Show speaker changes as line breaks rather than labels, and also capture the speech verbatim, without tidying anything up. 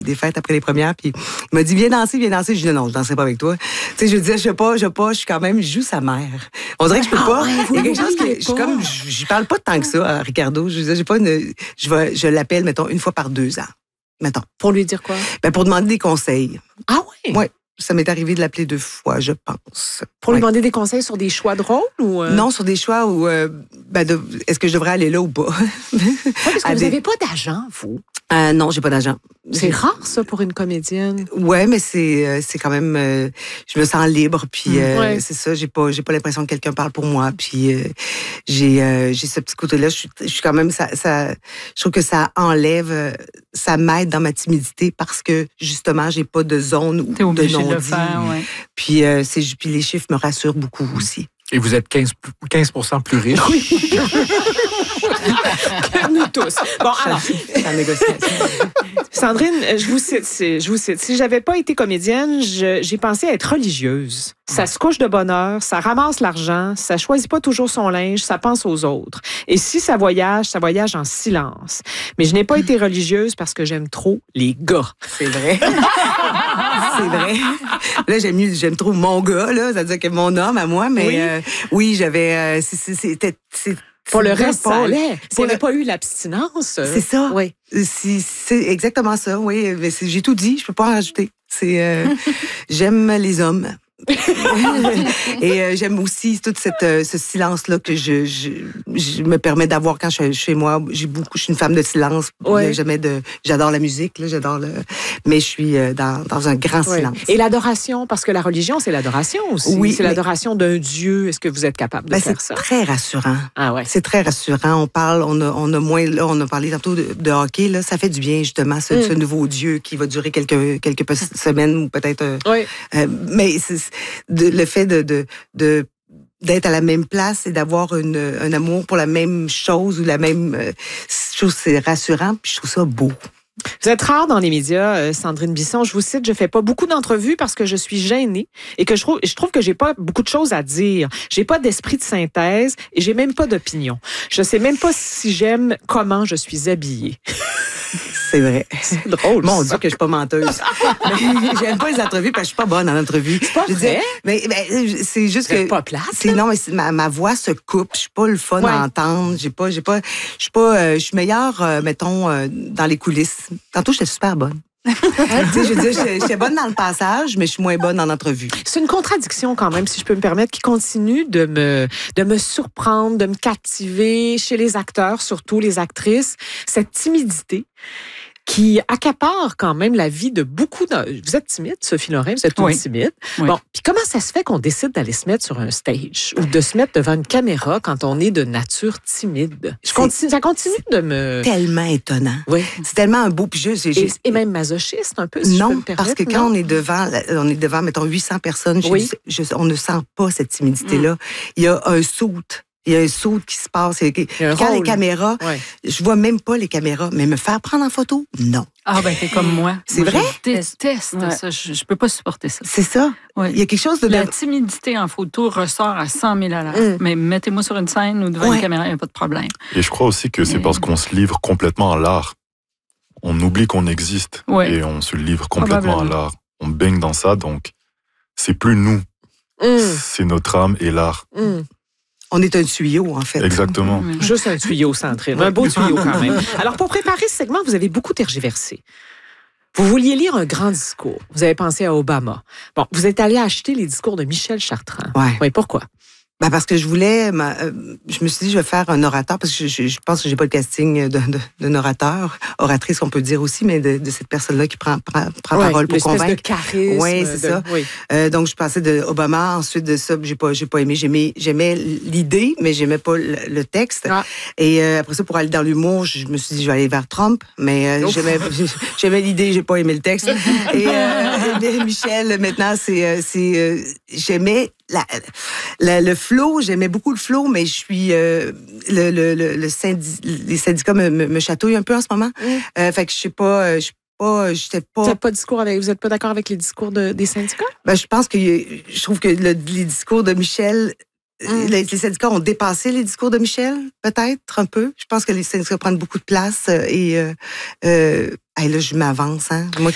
des fêtes après les premières, puis il m'a dit, viens danser, viens danser. Je dis, non, je danserai pas avec toi. Tu sais, je disais, je sais pas, je sais pas, je suis quand même, je joue sa mère. On dirait que je peux pas.
Ah ouais,
il y a quelque
oui,
chose que,
oui,
je suis comme, j'y parle pas tant que ça à Ricardo. Je disais, j'ai pas une, je vais, je l'appelle, mettons, une fois par deux ans. Mettons.
Pour lui dire quoi?
Ben, pour demander des conseils.
Ah oui?
Oui. Ça m'est arrivé de l'appeler deux fois, je pense.
Pour lui
ouais.
demander des conseils sur des choix de rôle ou... Euh...
Non, sur des choix où, euh, ben, de, est-ce que je devrais aller là ou pas?
Ouais, parce que
À
vous
des...
n'avez pas d'agent, vous.
Euh, non, j'ai pas d'agent.
C'est j'ai... rare, ça, pour une comédienne.
Ouais, mais c'est, euh, c'est quand même, euh, je me sens libre, puis euh,
ouais.
c'est ça, j'ai pas, j'ai pas l'impression que quelqu'un parle pour moi, puis euh, j'ai, euh, j'ai ce petit côté-là, je suis, je suis quand même, ça, ça, je trouve que ça enlève, ça m'aide dans ma timidité parce que justement, j'ai pas de zone ou de non-dit.
De le faire, ouais.
Puis, euh, c'est, puis les chiffres me rassurent beaucoup aussi.
Et vous êtes quinze pour cent plus riche.
Oui. Que nous tous. Bon, alors.
La négociation.
Sandrine, je vous cite, je vous cite. Si j'avais pas été comédienne, je, j'ai pensé à être religieuse. Ça se couche de bonne heure, ça ramasse l'argent, ça choisit pas toujours son linge, ça pense aux autres. Et si ça voyage, ça voyage en silence. Mais je n'ai pas été religieuse parce que j'aime trop les gars.
C'est vrai. C'est vrai. Là, j'aime mieux, j'aime trop mon gars, là. Ça veut dire que mon homme à moi, mais oui, euh, oui j'avais, euh, c'était, c'est,
pour le reste, ça allait. S'il n'y avait
le...
pas eu l'abstinence. Euh...
C'est ça.
Oui.
C'est, c'est exactement ça, oui. Mais c'est, j'ai tout dit, je peux pas en rajouter. C'est, euh, j'aime les hommes. Et euh, j'aime aussi tout cette, euh, ce silence-là que je, je, je me permets d'avoir quand je suis chez moi. J'ai beaucoup, je suis une femme de silence.
Ouais.
Jamais de, j'adore la musique, là, j'adore le, mais je suis euh, dans, dans un grand
ouais.
silence.
Et l'adoration, parce que la religion, c'est l'adoration aussi.
Oui,
c'est mais... l'adoration d'un Dieu. Est-ce que vous êtes capable de
ben,
faire ça?
C'est très rassurant.
Ah ouais.
C'est très rassurant. On parle, on a, on a moins, là, on a parlé tantôt de, de hockey, là. Ça fait du bien, justement, ce, mm. ce nouveau Dieu qui va durer quelques, quelques semaines ou peut-être, euh,
oui.
euh, mais c'est, de, le fait de, de, de d'être à la même place et d'avoir une, un amour pour la même chose ou la même euh, chose, c'est rassurant, puis je trouve ça beau.
Vous êtes rare dans les médias, euh, Sandrine Bisson. Je vous cite, je fais pas beaucoup d'entrevues parce que je suis gênée et que je trouve, je trouve que j'ai pas beaucoup de choses à dire. J'ai pas d'esprit de synthèse et j'ai même pas d'opinion. Je sais même pas si j'aime comment je suis habillée.
C'est vrai.
C'est drôle.
Mon Dieu, que je suis pas menteuse. Mais j'aime pas les entrevues parce que je suis pas bonne en entrevue.
C'est pas
je
vrai?
Dis, mais, mais c'est juste
c'est
que.
pas plate.
C'est, non, mais c'est, ma, ma voix se coupe. Je suis pas le fun
ouais.
à entendre. J'ai pas, j'ai pas, je suis pas, euh, je suis meilleure, euh, mettons, euh, dans les coulisses. Tantôt, j'étais super bonne. Tu sais, je veux dire, j'étais bonne dans le passage, mais je suis moins bonne en entrevue.
C'est une contradiction quand même, si je peux me permettre, qui continue de me, de me surprendre, de me captiver chez les acteurs, surtout les actrices. Cette timidité qui accapare quand même la vie de beaucoup de... Vous êtes timide, Sophie Lorrain, vous êtes toute
oui.
timide.
Oui.
Bon, puis comment ça se fait qu'on décide d'aller se mettre sur un stage ou de se mettre devant une caméra quand on est de nature timide? Je continue, ça continue de me...
Tellement étonnant.
Oui.
C'est tellement un beau... Puis je, j'ai,
et, et même masochiste un peu, si
non,
je peux me permettre.
parce que quand
non?
on est devant, on est devant, mettons, huit cents personnes,
oui.
je, je, on ne sent pas cette timidité-là. Mm. Il y a un soute. Il y a un saut qui se passe. Quand rôle. Les caméras, ouais. je vois même pas les caméras, mais me faire prendre en photo, non.
Ah ben t'es comme moi.
C'est
moi,
vrai?
Je déteste ouais. ça. Je, je peux pas supporter ça.
C'est ça. Ouais. Il y a quelque chose de...
La timidité en photo ressort à cent mille à l'heure. Mm. Mais mettez-moi sur une scène ou devant ouais. une caméra, il n'y a pas de problème.
Et je crois aussi que c'est mais... parce qu'on se livre complètement à l'art. On oublie qu'on existe ouais. et on se livre complètement à l'art. On baigne dans ça, donc c'est plus nous. Mm. C'est notre âme et l'art.
Mm.
On est un tuyau, en fait.
Exactement.
Mmh. Juste un tuyau centré. Un beau tuyau, quand même. Alors, pour préparer ce segment, vous avez beaucoup tergiversé. Vous vouliez lire un grand discours. Vous avez pensé à Obama. Bon, vous êtes allé acheter les discours de Michel Chartrand.
Ouais.
Oui, pourquoi?
Ben parce que je voulais, ma, euh, je me suis dit, je vais faire un orateur, parce que je, je, je pense que j'ai pas le casting de, de, d'un orateur, oratrice, on peut dire aussi, mais de, de cette personne-là qui prend, prend, prend
ouais,
parole pour convaincre.
De charisme.
Oui, c'est
de,
ça.
Oui.
Euh, donc, je pensais de Obama. Ensuite de ça, j'ai pas, j'ai pas aimé. J'aimais, j'aimais l'idée, mais j'aimais pas le, le texte. Ah. Et euh, après ça, pour aller dans l'humour, je me suis dit, je vais aller vers Trump, mais euh, j'aimais, j'aimais l'idée, j'ai pas aimé le texte. Et euh, Michel, maintenant, c'est, c'est, euh, j'aimais La, la, le flow, j'aimais beaucoup le flow, mais je suis euh, le, le, le, le syndi, les syndicats me, me, me chatouillent un peu en ce moment. Mm. Euh, fait que je sais pas, je pas, j'étais pas.
Vous n'êtes pas discours avec, vous êtes pas d'accord avec les discours de, des syndicats?
Ben je pense que je trouve que le, les discours de Michel. Mm. Les, les syndicats ont dépassé les discours de Michel, peut-être, un peu. Je pense que les syndicats prennent beaucoup de place et euh, euh, hey, là, je m'avance, hein. Moi